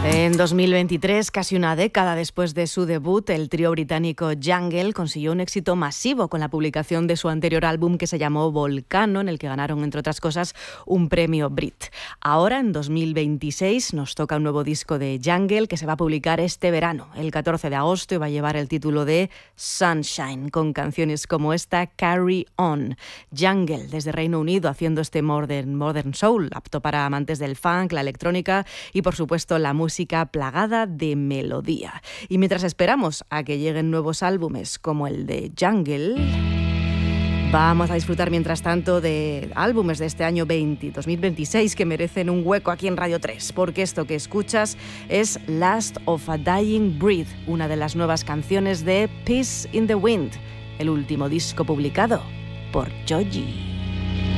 En 2023, casi una década después de su debut, el trío británico Jungle consiguió un éxito masivo con la publicación de su anterior álbum que se llamó Volcano, en el que ganaron, entre otras cosas, un premio Brit. Ahora, en 2026, nos toca un nuevo disco de Jungle que se va a publicar este verano, el 14 de agosto, y va a llevar el título de Sunshine, con canciones como esta, Carry On. Jungle, desde Reino Unido, haciendo este modern soul, apto para amantes del funk, la electrónica y, por supuesto, la música plagada de melodía. Y mientras esperamos a que lleguen nuevos álbumes como el de Jungle, vamos a disfrutar mientras tanto de álbumes de este año 2026 que merecen un hueco aquí en Radio 3, porque esto que escuchas es Last of a Dying Breed, una de las nuevas canciones de Peace in the Wind, el último disco publicado por Joji.